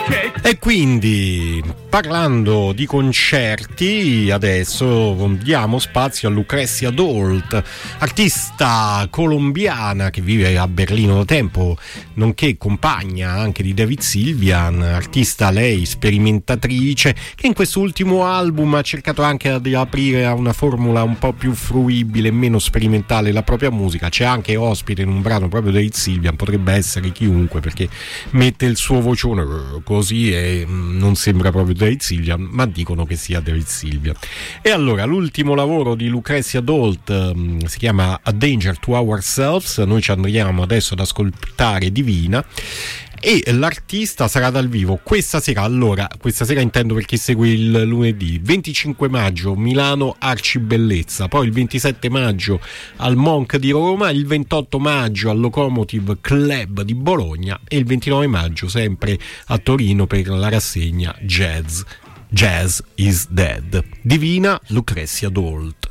E quindi, parlando di concerti, adesso diamo spazio a Lucrezia Dalt, artista colombiana che vive a Berlino da tempo, nonché compagna anche di David Sylvian, artista lei sperimentatrice, che in quest'ultimo album ha cercato anche di aprire a una formula un po' più fruibile e meno sperimentale la propria musica. C'è anche ospite in un brano proprio David Sylvian, potrebbe essere chiunque perché mette il suo vocione così e non sembra proprio David Sylvian, ma dicono che sia David Sylvian. E allora l'ultimo lavoro di Lucrezia Dalt si chiama A Danger to Ourselves. Noi ci andremo adesso ad ascoltare Divina e l'artista sarà dal vivo questa sera. Allora, questa sera intendo perché segue il lunedì 25 maggio Milano Arcibellezza, poi il 27 maggio al Monk di Roma, il 28 maggio al Locomotive Club di Bologna e il 29 maggio sempre a Torino per la rassegna Jazz is Dead. Divina, Lucrezia Dalt.